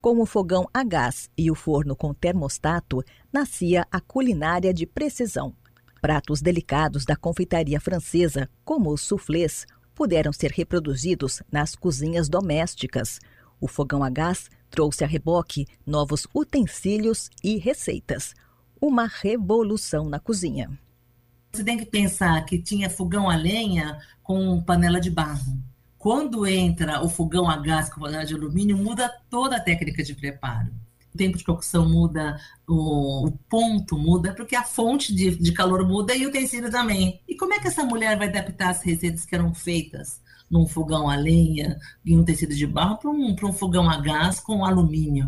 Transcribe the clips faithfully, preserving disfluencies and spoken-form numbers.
Com o fogão a gás e o forno com termostato, nascia a culinária de precisão. Pratos delicados da confeitaria francesa, como os soufflés, puderam ser reproduzidos nas cozinhas domésticas. O fogão a gás trouxe a reboque novos utensílios e receitas. Uma revolução na cozinha. Você tem que pensar que tinha fogão a lenha com panela de barro. Quando entra o fogão a gás com panela de alumínio, muda toda a técnica de preparo. O tempo de cocção muda, o, o ponto muda, porque a fonte de, de calor muda e o utensílio também. E como é que essa mulher vai adaptar as receitas que eram feitas num fogão a lenha e um tecido de barro para um, para um fogão a gás com alumínio?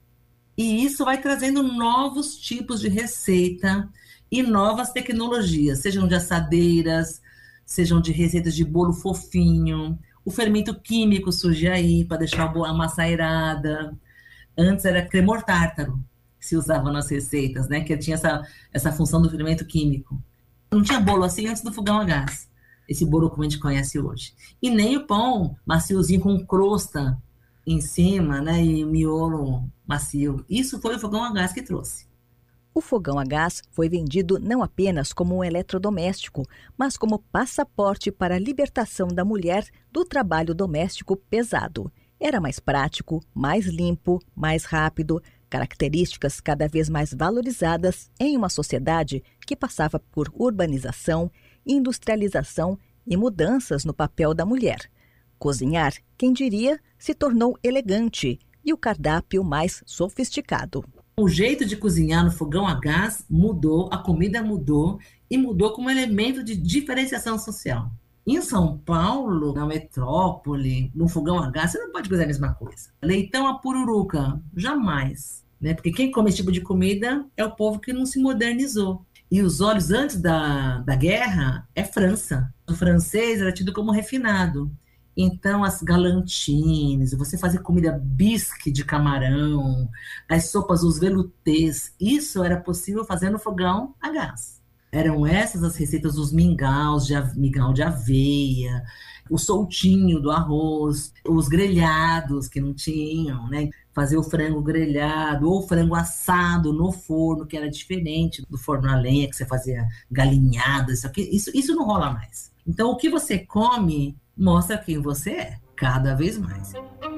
E isso vai trazendo novos tipos de receita e novas tecnologias, sejam de assadeiras, sejam de receitas de bolo fofinho. O fermento químico surge aí para deixar a massa aerada. Antes era cremor tártaro que se usava nas receitas, né? Que tinha essa, essa função do fermento químico. Não tinha bolo assim antes do fogão a gás. Esse bolo como a gente conhece hoje. E nem o pão maciozinho com crosta em cima, né? E miolo macio. Isso foi o fogão a gás que trouxe. O fogão a gás foi vendido não apenas como um eletrodoméstico, mas como passaporte para a libertação da mulher do trabalho doméstico pesado. Era mais prático, mais limpo, mais rápido, características cada vez mais valorizadas em uma sociedade que passava por urbanização, industrialização e mudanças no papel da mulher. Cozinhar, quem diria, se tornou elegante e o cardápio mais sofisticado. O jeito de cozinhar no fogão a gás mudou, a comida mudou e mudou como elemento de diferenciação social. Em São Paulo, na metrópole, no fogão a gás, você não pode fazer a mesma coisa. Leitão à pururuca, jamais. Né? Porque quem come esse tipo de comida é o povo que não se modernizou. E os olhos antes da, da guerra é França. O francês era tido como refinado. Então, as galantines, você fazer comida bisque de camarão, as sopas, os veloutés, isso era possível fazer no fogão a gás. Eram essas as receitas dos mingaus, de mingau de aveia, o soltinho do arroz, os grelhados que não tinham, né? Fazer o frango grelhado ou o frango assado no forno, que era diferente do forno a lenha, que você fazia galinhada, isso, aqui, isso, isso não rola mais. Então, o que você come mostra quem você é, cada vez mais.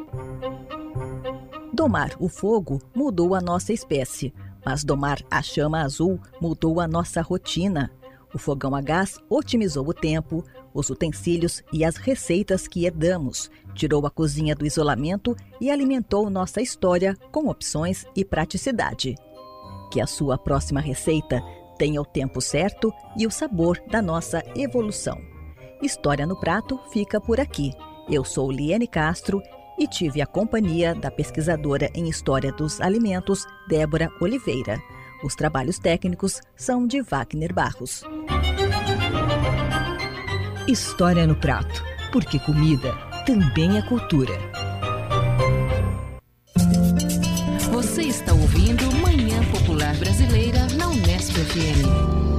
Domar o fogo mudou a nossa espécie, mas domar a chama azul mudou a nossa rotina. O fogão a gás otimizou o tempo, os utensílios e as receitas que herdamos, tirou a cozinha do isolamento e alimentou nossa história com opções e praticidade. Que a sua próxima receita tenha o tempo certo e o sabor da nossa evolução. História no Prato fica por aqui. Eu sou Liane Castro e tive a companhia da pesquisadora em História dos Alimentos, Débora Oliveira. Os trabalhos técnicos são de Wagner Barros. História no Prato, porque comida também é cultura. Você está ouvindo Manhã Popular Brasileira na Unesp F M.